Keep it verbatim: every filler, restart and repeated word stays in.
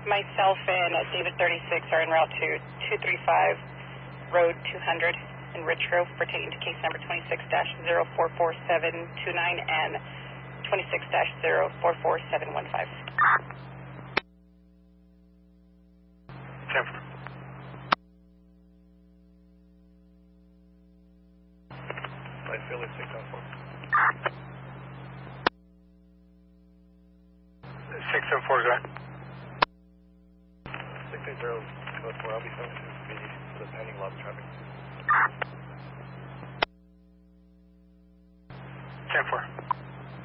Myself and uh, David thirty-six are en route to two thirty-five Road two hundred in Richgrove pertaining to case number twenty-six dash zero four four seven two nine and twenty-six dash zero four four seven one five. Jennifer. Light Philly six on four. six on four, go ahead. six eight zero, code four, I'll be sending to the speed for the pending lobby traffic. ten four.